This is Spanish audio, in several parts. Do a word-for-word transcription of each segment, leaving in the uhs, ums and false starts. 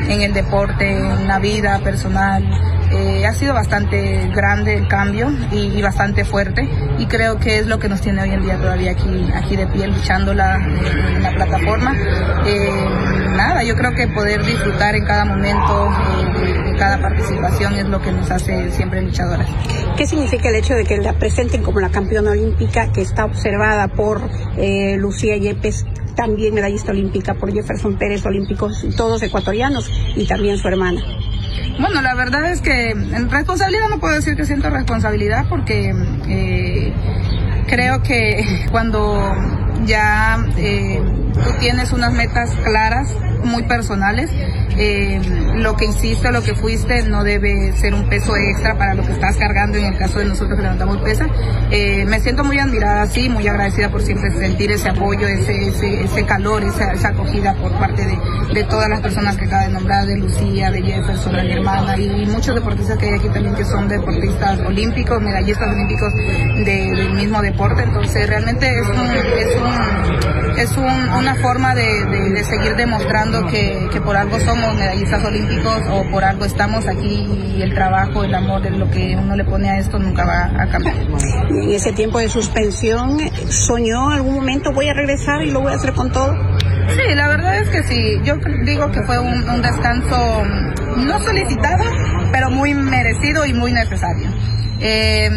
en el deporte, en la vida personal. Eh, ha sido bastante grande el cambio y, y bastante fuerte, y creo que es lo que nos tiene hoy en día todavía aquí, aquí de pie, luchándola en, en la plataforma. Eh, nada, yo creo que poder disfrutar en cada momento eh, de, de cada participación es lo que nos hace siempre luchadoras. ¿Qué significa el hecho de que la presenten como la campeona olímpica, que está observada por eh, Lucía Yepes, también medallista olímpica, por Jefferson Pérez, olímpicos, todos ecuatorianos, y también su hermana? Bueno, la verdad es que en responsabilidad no puedo decir que siento responsabilidad, porque eh, creo que cuando ya eh, tú tienes unas metas claras, muy personales, eh, lo que hiciste, lo que fuiste, no debe ser un peso extra para lo que estás cargando. En el caso de nosotros que levantamos pesa, eh, me siento muy admirada, sí, muy agradecida por siempre sentir ese apoyo, ese ese, ese calor, esa, esa acogida por parte de, de todas las personas que acaba de nombrar, de Lucía, de Jefferson, de mi hermana, y, y muchos deportistas que hay aquí también que son deportistas olímpicos, medallistas olímpicos de, del mismo deporte. Entonces realmente es un, es un, es un, una forma de, de, de seguir demostrando que, que por algo somos medallistas olímpicos, o por algo estamos aquí, y el trabajo, el amor, de lo que uno le pone a esto nunca va a cambiar. En ese tiempo de suspensión, ¿soñó algún momento voy a regresar y lo voy a hacer con todo? Sí, la verdad es que sí. Yo digo que fue un, un descanso no solicitado, pero muy merecido y muy necesario. Eh,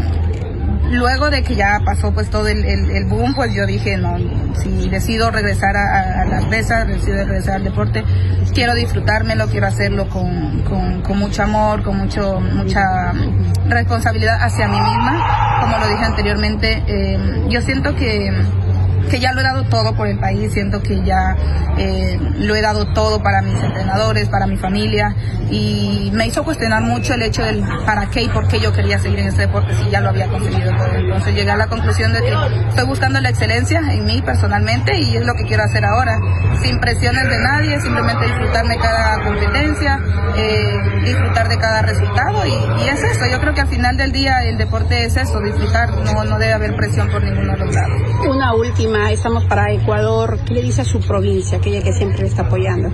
luego de que ya pasó pues todo el, el, el boom, pues yo dije, no, si decido regresar a, a las pesas, decido regresar al deporte, quiero disfrutármelo, quiero hacerlo con, con, con mucho amor, con mucho mucha responsabilidad hacia mí misma. Como lo dije anteriormente, eh, yo siento que que ya lo he dado todo por el país, siento que ya eh, lo he dado todo para mis entrenadores, para mi familia, y me hizo cuestionar mucho el hecho del para qué y por qué yo quería seguir en este deporte si ya lo había conseguido todo. Entonces llegué a la conclusión de que estoy buscando la excelencia en mí personalmente, y es lo que quiero hacer ahora, sin presiones de nadie, simplemente disfrutar de cada competencia, eh, disfrutar de cada resultado, y, y es eso. Yo creo que al final del día el deporte es eso, disfrutar, no, no debe haber presión por ninguno de los lados. Una última. Estamos para Ecuador. ¿Qué le dice a su provincia, aquella que siempre le está apoyando?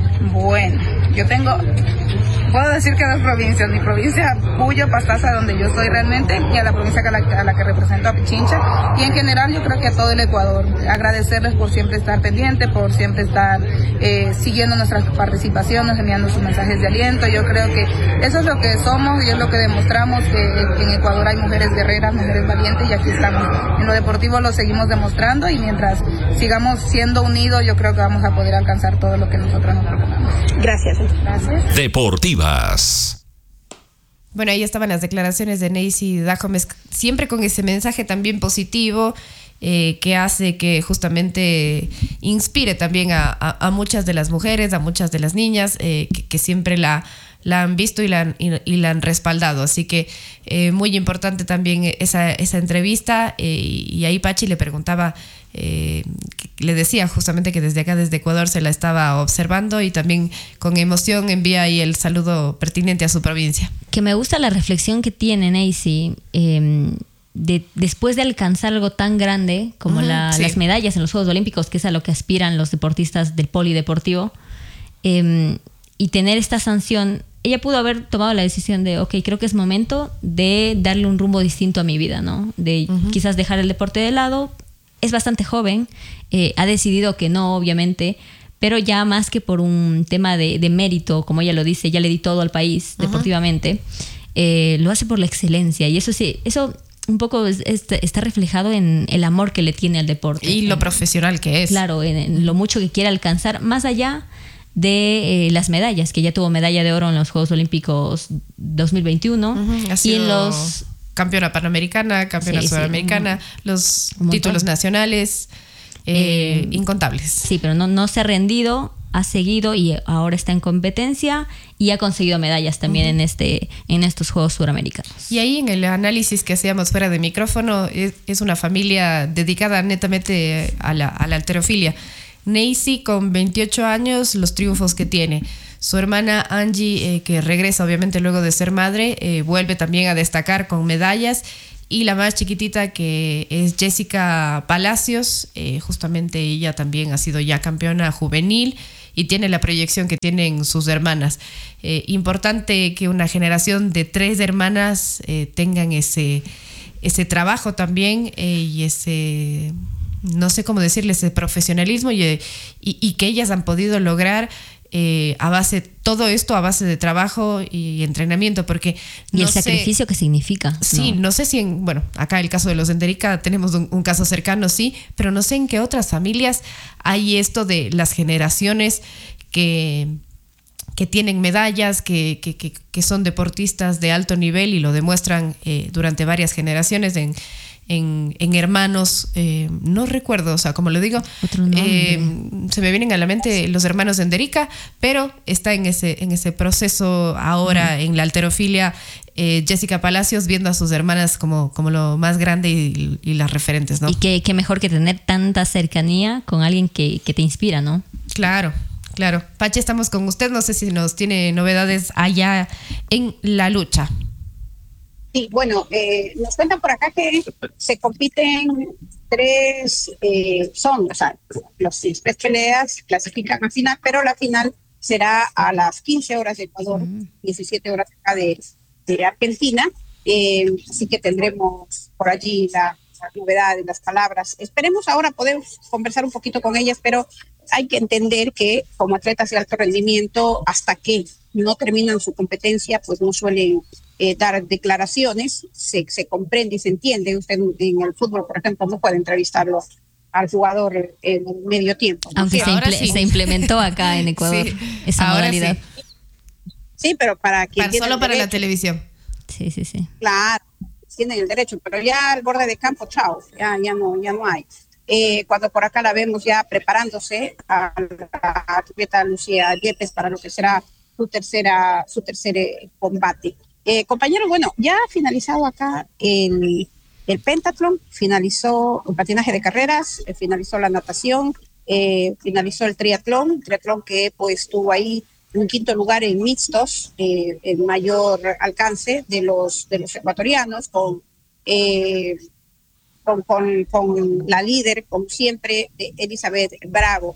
Bueno, yo tengo, puedo decir que dos provincias, mi provincia Puyo, Pastaza, donde yo estoy realmente, y a la provincia a la, a la que represento, a Pichincha, y en general yo creo que a todo el Ecuador. Agradecerles por siempre estar pendiente, por siempre estar eh, siguiendo nuestras participaciones, enviando sus mensajes de aliento. Yo creo que eso es lo que somos y es lo que demostramos, que en Ecuador hay mujeres guerreras, mujeres valientes, y aquí estamos. En lo deportivo lo seguimos demostrando, y mientras sigamos siendo unidos, yo creo que vamos a poder alcanzar todo lo que nosotros nos propongamos. Gracias. Gracias. Deportivas. Bueno, ahí estaban las declaraciones de Neisy Dajomes, siempre con ese mensaje también positivo, eh, que hace que justamente inspire también a, a, a muchas de las mujeres, a muchas de las niñas, eh, que, que siempre la, la han visto y la han, y, y la han respaldado. Así que eh, muy importante también esa, esa entrevista, eh, y ahí Pachi le preguntaba, eh, le decía justamente que desde acá, desde Ecuador, se la estaba observando, y también con emoción envía ahí el saludo pertinente a su provincia. Que me gusta la reflexión que tiene Neisy, eh, de, después de alcanzar algo tan grande como uh-huh, la, sí. las medallas en los Juegos Olímpicos, que es a lo que aspiran los deportistas del polideportivo, eh, y tener esta sanción. Ella pudo haber tomado la decisión de, ok, creo que es momento de darle un rumbo distinto a mi vida, ¿no? De uh-huh. quizás dejar el deporte de lado. Es bastante joven, eh, ha decidido que no, obviamente, pero ya más que por un tema de, de mérito, como ella lo dice, ya le di todo al país uh-huh. deportivamente, eh, lo hace por la excelencia, y eso sí, eso un poco es, es, está reflejado en el amor que le tiene al deporte. Y lo en, profesional que es. Claro, en, en lo mucho que quiere alcanzar, más allá de eh, las medallas, que ya tuvo medalla de oro en los Juegos Olímpicos dos mil veintiuno, uh-huh. y en los... campeona panamericana, campeona sí, sudamericana, sí, un, los un títulos nacionales, eh, eh, incontables. Sí, pero no, no se ha rendido, ha seguido, y ahora está en competencia y ha conseguido medallas también uh-huh. en este en estos Juegos Suramericanos. Y ahí en el análisis que hacíamos fuera de micrófono, es, es una familia dedicada netamente a la, a la halterofilia. Neisy con veintiocho años, los triunfos que tiene. Su hermana Angie, eh, que regresa obviamente luego de ser madre, eh, vuelve también a destacar con medallas. Y la más chiquitita, que es Jessica Palacios, eh, justamente ella también ha sido ya campeona juvenil y tiene la proyección que tienen sus hermanas. Eh, importante que una generación de tres hermanas eh, tengan ese, ese trabajo también eh, y ese, no sé cómo decirle, ese profesionalismo y, y, y que ellas han podido lograr eh, a base, todo esto a base de trabajo y entrenamiento, porque y no el sacrificio sé, que significa. Sí, no, no sé si en, bueno, acá el caso de los Enderica tenemos un, un caso cercano, sí, pero no sé en qué otras familias hay esto de las generaciones que, que tienen medallas, que, que, que, que son deportistas de alto nivel y lo demuestran eh, durante varias generaciones en En, en hermanos, eh, no recuerdo, o sea, como lo digo, eh, se me vienen a la mente los hermanos Enderica, pero está en ese, en ese proceso ahora uh-huh. en la halterofilia, eh, Jessica Palacios viendo a sus hermanas como, como lo más grande y, y las referentes, ¿no? Y qué, qué mejor que tener tanta cercanía con alguien que, que te inspira, ¿no? Claro, claro. Pache, estamos con usted, no sé si nos tiene novedades allá en la lucha. Sí, bueno, eh, nos cuentan por acá que se compiten tres, eh, son, o sea, los tres peleas clasifican a final, pero la final será a las quince horas de Ecuador, mm. diecisiete horas acá de, de Argentina, eh, así que tendremos por allí la, las novedades, las palabras. Esperemos ahora poder conversar un poquito con ellas, pero hay que entender que como atletas de alto rendimiento, hasta que no terminan su competencia, pues no suelen eh, dar declaraciones, se, se comprende y se entiende. Usted en el fútbol, por ejemplo, no puede entrevistarlo al jugador en el medio tiempo, ¿no? Aunque sí, se, imple- sí. se implementó acá en Ecuador sí, esa modalidad. Sí. sí, pero para quien para, solo para derecho, la televisión. Sí, sí, sí. Claro, tienen el derecho, pero ya al borde de campo, chao, ya, ya, no, ya no hay. Eh, cuando por acá la vemos ya preparándose a la atleta Lucía Yepes para lo que será su tercera su tercer eh, combate. Eh, compañeros, bueno, ya ha finalizado acá el, el pentatlón, finalizó el patinaje de carreras, eh, finalizó la natación, eh, finalizó el triatlón, triatlón que pues tuvo ahí un quinto lugar en mixtos, eh, el mayor alcance de los, de los ecuatorianos, con... Eh, Con, con, con la líder, como siempre, Elizabeth Bravo.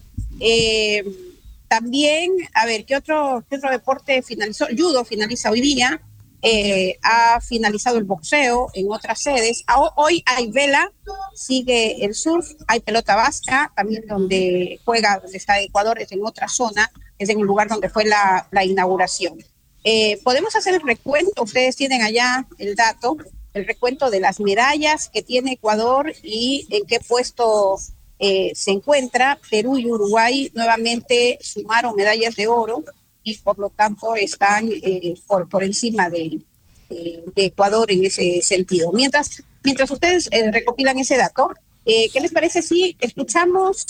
Eh, también, a ver, ¿qué otro, qué otro deporte finalizó? Judo finaliza hoy día, eh, ha finalizado el boxeo en otras sedes. Hoy hay vela, sigue el surf, hay pelota vasca, también donde juega, donde está Ecuador, es en otra zona, es en el lugar donde fue la, la inauguración. Eh, podemos hacer el recuento, ustedes tienen allá el dato, el recuento de las medallas que tiene Ecuador y en qué puesto eh, se encuentra. Perú y Uruguay nuevamente sumaron medallas de oro y por lo tanto están eh, por, por encima de, de, de Ecuador en ese sentido. Mientras, mientras ustedes eh, recopilan ese dato, eh, ¿qué les parece si escuchamos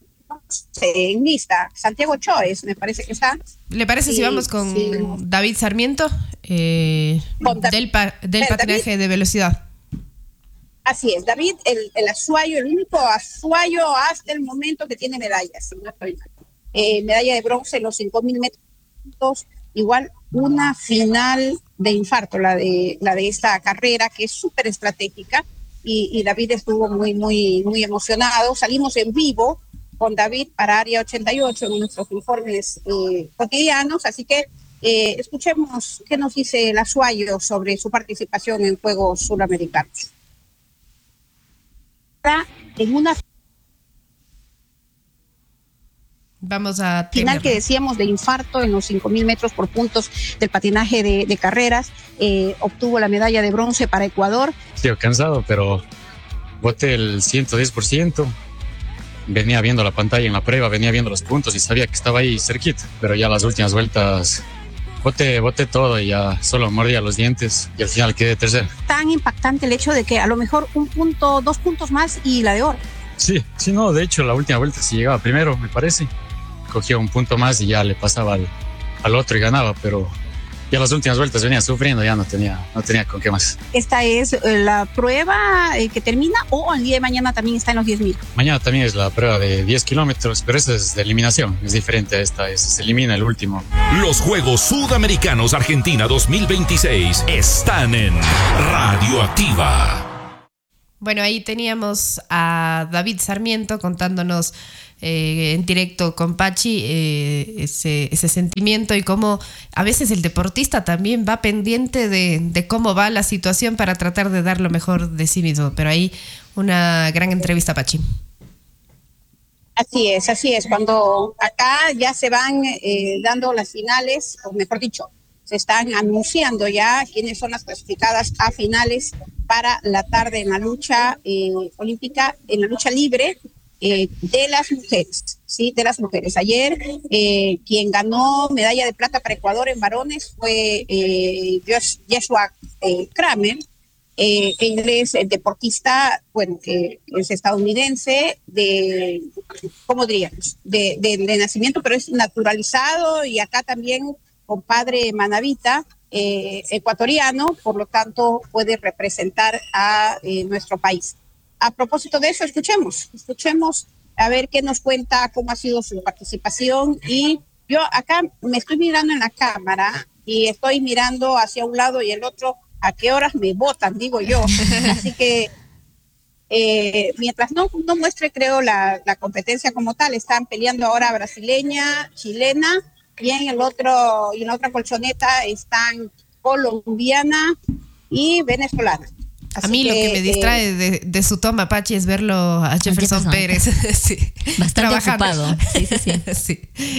en lista Santiago Choes? Me parece que está. ¿Le parece sí, si vamos con sí. David Sarmiento eh, con David, del, pa, del patinaje David, de velocidad? Así es, David, el, el azuayo, el único azuayo hasta el momento que tiene medallas, si no estoy mal. Eh, medalla de bronce en los cinco mil metros, igual una final de infarto, la de, la de esta carrera que es súper estratégica y, y David estuvo muy, muy, muy emocionado. Salimos en vivo con David para Área ochenta y ocho en nuestros informes eh, cotidianos, así que eh, escuchemos qué nos dice el azuayo sobre su participación en Juegos Suramericanos. En una Vamos a final que decíamos de infarto en los cinco mil metros por puntos del patinaje de, de carreras, eh, obtuvo la medalla de bronce para Ecuador. Estoy cansado, pero boté el ciento diez por ciento. Venía viendo la pantalla en la prueba, venía viendo los puntos y sabía que estaba ahí cerquita, pero ya las últimas vueltas boté, boté todo y ya solo mordía los dientes y al final quedé tercero. Tan impactante el hecho de que a lo mejor un punto, dos puntos más y la de oro. Sí, sí, no, de hecho la última vuelta sí llegaba primero, me parece. Cogía un punto más y ya le pasaba al, al otro y ganaba, pero ya las últimas vueltas venía sufriendo, ya no tenía, no tenía con qué más. ¿Esta es eh, la prueba eh, que termina o el día de mañana también está en los diez mil? Mañana también es la prueba de diez kilómetros, pero esa es de eliminación, es diferente a esta, es, se elimina el último. Los Juegos Sudamericanos Argentina dos mil veintiséis están en Radioactiva. Bueno, ahí teníamos a David Sarmiento contándonos eh, en directo con Pachi eh, ese, ese sentimiento y cómo a veces el deportista también va pendiente de, de cómo va la situación para tratar de dar lo mejor de sí mismo. Pero ahí una gran entrevista, Pachi. Así es, así es. Cuando acá ya se van eh, dando las finales, o mejor dicho, se están anunciando ya quiénes son las clasificadas a finales para la tarde en la lucha eh, olímpica, en la lucha libre eh, de las mujeres, ¿sí? De las mujeres. Ayer eh, quien ganó medalla de plata para Ecuador en varones fue eh, Joshua eh, Kramer. Eh, él es el deportista, bueno, que es estadounidense, de, ¿cómo diríamos? De, de, de nacimiento, pero es naturalizado, y acá también con padre manabita, eh, ecuatoriano, por lo tanto puede representar a eh, nuestro país. A propósito de eso, escuchemos, escuchemos a ver qué nos cuenta, cómo ha sido su participación. Y yo acá me estoy mirando en la cámara y estoy mirando hacia un lado y el otro, a qué horas me votan, digo yo. Así que eh, mientras no, no muestre, creo, la, la competencia como tal, están peleando ahora brasileña, chilena, y en el otro, y en la otra colchoneta están colombiana y venezolana. Así a mí que, lo que me distrae eh, de, de su toma, Pachi, es verlo a Jefferson, Jefferson. Pérez. Sí. Bastante trabajando. Ocupado. Sí, sí, sí. Sí.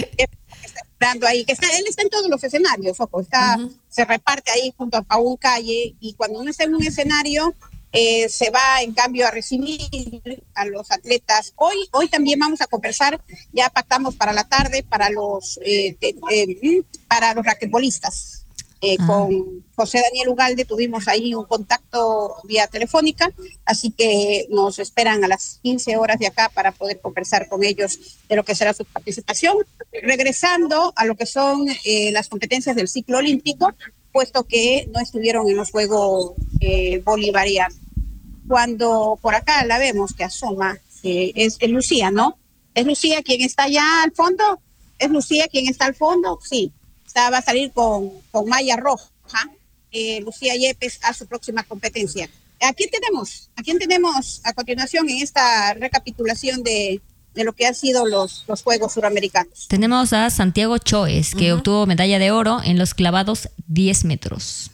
Está ahí, que está, él está en todos los escenarios, ojo, está, uh-huh. se reparte ahí junto a Paul Calle, y cuando uno está en un escenario, eh, se va en cambio a recibir a los atletas. Hoy, hoy también vamos a conversar, ya pactamos para la tarde, para los, eh, de, eh, para los raquetbolistas. Eh, ah. Con José Daniel Ugalde tuvimos ahí un contacto vía telefónica, así que nos esperan a las quince horas de acá para poder conversar con ellos de lo que será su participación. Regresando a lo que son eh, las competencias del ciclo olímpico, puesto que no estuvieron en los Juegos eh, Bolivarianos. Cuando por acá la vemos que asoma, eh, es, es Lucía, ¿no? ¿Es Lucía quien está allá al fondo? ¿Es Lucía quien está al fondo? Sí. Va a salir con, con malla roja, eh, Lucía Yepes, a su próxima competencia. ¿A quién tenemos? ¿A quién tenemos a continuación en esta recapitulación de, de lo que han sido los, los Juegos Suramericanos? Tenemos a Santiago Choes, que uh-huh. obtuvo medalla de oro en los clavados diez metros.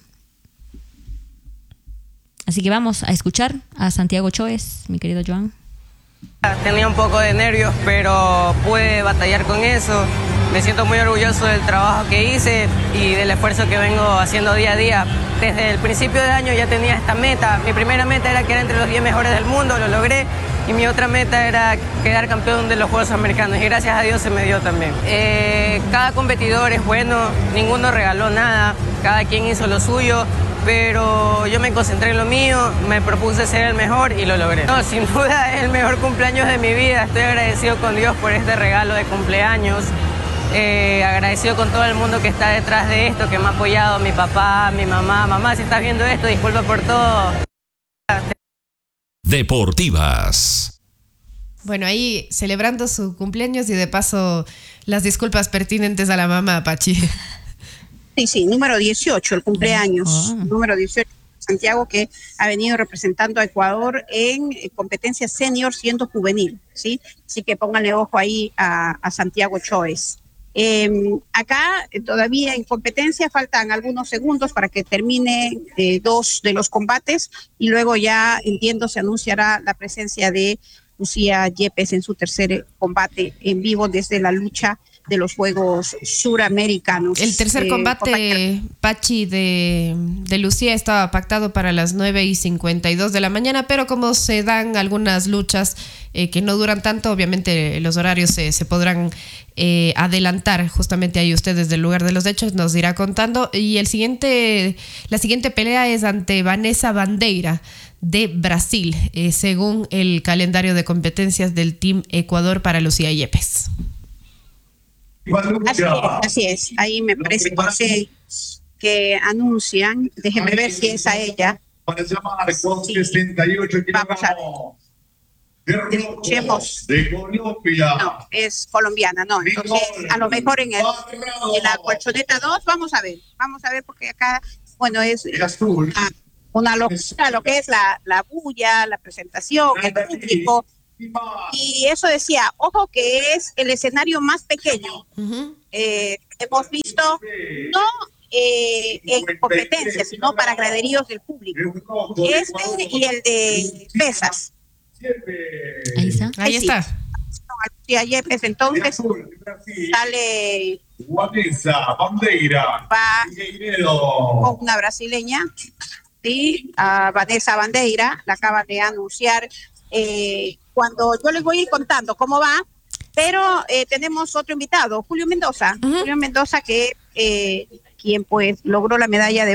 Así que vamos a escuchar a Santiago Choes, mi querido Joan. Tenía un poco de nervios, pero pude batallar con eso. Me siento muy orgulloso del trabajo que hice y del esfuerzo que vengo haciendo día a día. Desde el principio de año ya tenía esta meta. Mi primera meta era quedar entre los diez mejores del mundo, lo logré. Y mi otra meta era quedar campeón de los Juegos Americanos, y gracias a Dios se me dio también. Eh, cada competidor es bueno, ninguno regaló nada, cada quien hizo lo suyo, pero yo me concentré en lo mío, me propuse ser el mejor y lo logré. No, sin duda es el mejor cumpleaños de mi vida. Estoy agradecido con Dios por este regalo de cumpleaños. Eh, agradecido con todo el mundo que está detrás de esto, que me ha apoyado, mi papá, mi mamá. Mamá, si estás viendo esto, disculpa por todo. Deportivas. Bueno, ahí celebrando su cumpleaños y de paso las disculpas pertinentes a la mamá, Pachi. Sí, sí, número dieciocho, el cumpleaños, oh. número dieciocho, Santiago, que ha venido representando a Ecuador en competencia senior siendo juvenil, ¿sí? Así que pónganle ojo ahí a, a Santiago Choes. Eh, acá eh, todavía en competencia faltan algunos segundos para que termine eh, dos de los combates, y luego ya, entiendo, se anunciará la presencia de Lucía Yepes en su tercer combate en vivo desde la lucha de los Juegos Suramericanos. El tercer eh, combate, Pachi, de, de Lucía estaba pactado para las nueve y cincuenta y dos de la mañana, pero como se dan algunas luchas eh, que no duran tanto, obviamente los horarios se, se podrán eh, adelantar. Justamente ahí usted desde el lugar de los hechos nos irá contando. Y el siguiente, la siguiente pelea es ante Vanessa Bandeira de Brasil, eh, según el calendario de competencias del Team Ecuador para Lucía Yepes. Así es, así es, ahí me parece que, que anuncian, déjeme ver si es a ella. Sí. Vamos a ver. Escuchemos. No, es colombiana, no. Entonces, a lo mejor en, el, en la colchoneta dos, vamos a ver, vamos a ver, porque acá, bueno, es ah, una locura lo que es la, la bulla, la presentación, el público. Y eso decía, ojo que es el escenario más pequeño. Uh-huh. Eh, hemos visto, no eh, en competencias, sino para graderíos del público. Este y el de pesas. Ahí está. Ahí está. Lucía Yepes, entonces sale Vanessa Bandeira, va con una brasileña, ¿sí? A Vanessa Bandeira, la acaban de anunciar. Eh, cuando yo les voy a ir contando cómo va, pero eh, tenemos otro invitado, Julio Mendoza, uh-huh. Julio Mendoza que eh, quien pues logró la medalla de